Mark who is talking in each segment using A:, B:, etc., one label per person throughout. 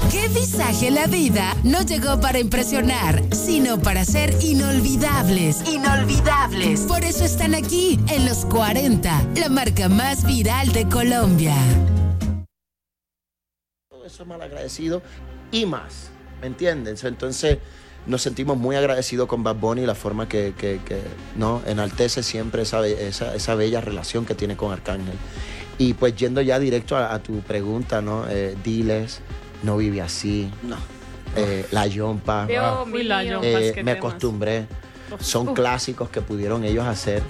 A: ¿Qué visaje la vida no llegó para impresionar, sino para ser inolvidables? Inolvidables. Por eso están aquí, en Los 40, la marca más viral de Colombia.
B: Todo eso es malagradecido y más, ¿me entienden? Entonces nos sentimos muy agradecidos con Bad Bunny, la forma que ¿no? enaltece siempre esa bella relación que tiene con Arcángel. Y pues yendo ya directo a tu pregunta, ¿no? Diles, No vive así,
C: No.
B: La Yompa, Me acostumbré. Son clásicos que pudieron ellos hacer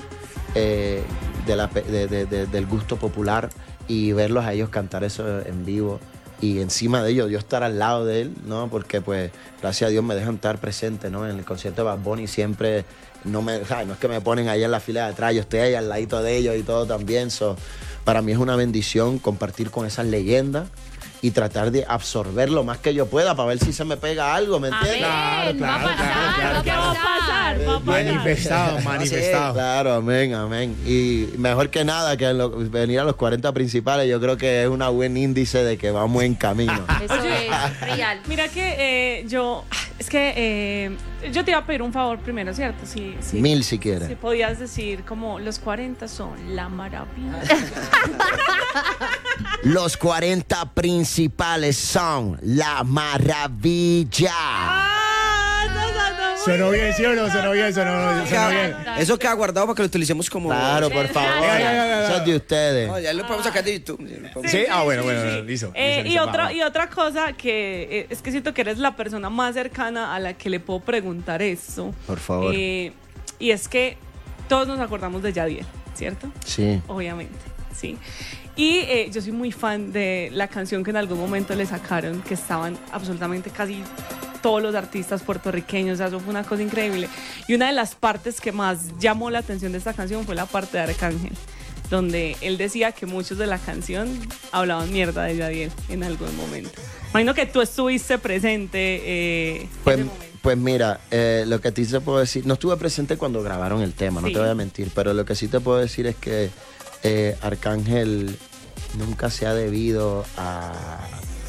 B: del gusto popular y verlos a ellos cantar eso en vivo. Y encima de ello, yo estar al lado de él, ¿no? Porque, pues, gracias a Dios me dejan estar presente, ¿no? En el concierto de Bad Bunny siempre, no es que me ponen ahí en la fila de atrás, yo estoy ahí al ladito de ellos y todo también. Para mí es una bendición compartir con esas leyendas y tratar de absorber lo más que yo pueda para ver si se me pega algo, ¿me entiendes?
D: Claro. ¿Qué va a pasar?
C: Manifestado.
B: Sí, claro, amén. Y mejor que nada que venir a los 40 principales, yo creo que es un buen índice de que vamos en camino.
E: Eso es real.
D: Mira que yo te iba a pedir un favor primero, ¿cierto? Sí.
B: 1000 si quieres.
D: Si podías decir como los 40 son la maravilla.
B: Los 40 principales son la maravilla.
C: Sonó bien, ¿sí o no? Sonó bien.
F: Eso queda guardado para que lo utilicemos como...
B: Claro, por favor. Eso es de ustedes.
F: No, ya lo podemos sacar de YouTube.
C: Sí, bueno, listo.
D: Y otra cosa que es que siento que eres la persona más cercana a la que le puedo preguntar eso.
B: Por favor.
D: Y es que todos nos acordamos de Yadiel, ¿cierto?
B: Sí.
D: Obviamente, sí. Y yo soy muy fan de la canción que en algún momento le sacaron, que estaban absolutamente casi todos los artistas puertorriqueños, o sea, eso fue una cosa increíble. Y una de las partes que más llamó la atención de esta canción fue la parte de Arcángel, donde él decía que muchos de la canción hablaban mierda de Yadiel en algún momento. Imagino que tú estuviste presente en ese momento.
B: Pues mira, lo que a ti te puedo decir, no estuve presente cuando grabaron el tema, no te voy a mentir, pero lo que sí te puedo decir es que Arcángel nunca se ha debido a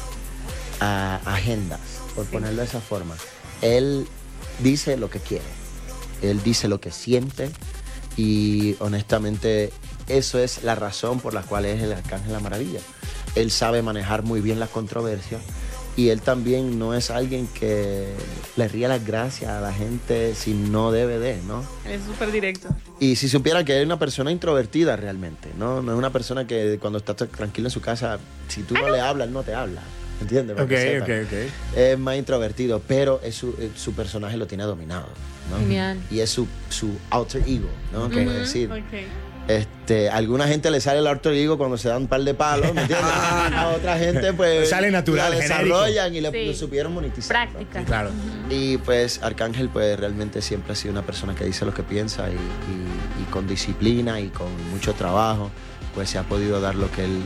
B: agendas, por ponerlo de esa forma. Él dice lo que quiere, él dice lo que siente y honestamente eso es la razón por la cual es el Arcángel La Maravilla. Él sabe manejar muy bien las controversias y él también no es alguien que le ríe las gracias a la gente si no debe de, ¿no?
D: Es súper directo.
B: Y si supiera que es una persona introvertida realmente, ¿no? No es una persona que cuando está tranquila en su casa, si tú no le hablas, no te habla. ¿Entiendes?
C: Ok.
B: Es más introvertido, pero su personaje lo tiene dominado, ¿no?
E: Genial.
B: Y es su alter ego, ¿no? Quiero decir.
D: Okay.
B: A alguna gente le sale el alter ego cuando se dan un par de palos, ¿me entiendes? A otra gente, pues,
C: sale natural,
B: la desarrollan y
E: Sí.
B: lo supieron monetizar.
E: Práctica.
B: ¿no?
C: Claro.
B: Y pues Arcángel, pues, realmente siempre ha sido una persona que dice lo que piensa y con disciplina y con mucho trabajo, pues se ha podido dar lo que él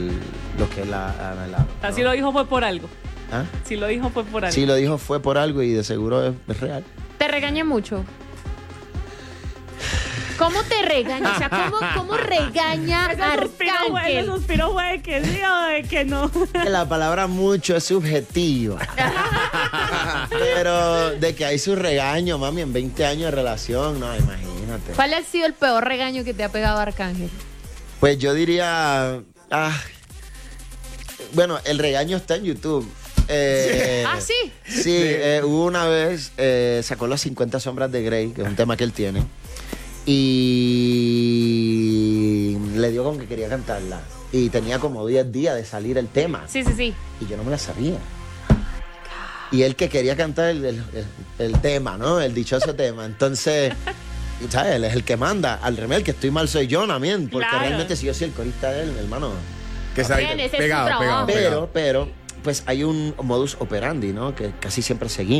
B: ha anhelado, ¿no?
D: Así lo dijo fue por algo.
B: ¿Ah?
D: Si lo dijo fue por algo.
B: Sí, lo dijo fue por algo y de seguro es real.
E: ¿Te regaña mucho? ¿Cómo te regaña? O sea, ¿cómo regaña Arcángel?
D: Ese suspiro fue de que sí o de que no.
B: La palabra mucho es subjetiva. Pero de que hay su regaño, mami, en 20 años de relación, no, imagínate.
E: ¿Cuál ha sido el peor regaño que te ha pegado Arcángel?
B: Pues yo diría... bueno, el regaño está en YouTube.
E: ¿Sí?
B: Sí, hubo una vez, sacó las 50 sombras de Grey, que es un tema que él tiene, y le dio con que quería cantarla. Y tenía como 10 días de salir el tema.
E: Sí.
B: Y yo no me la sabía. Y él que quería cantar el tema, ¿no? El dichoso tema. Entonces, ¿sabes? Él es el que manda. Al revés, el que estoy mal soy yo también. Porque
D: Claro.
B: realmente si yo soy el corista de él, hermano.
C: Que está
E: Bien, ese es su
C: pegado.
E: trabajo.
B: Pero, pues hay un modus operandi, ¿no? Que casi siempre seguimos.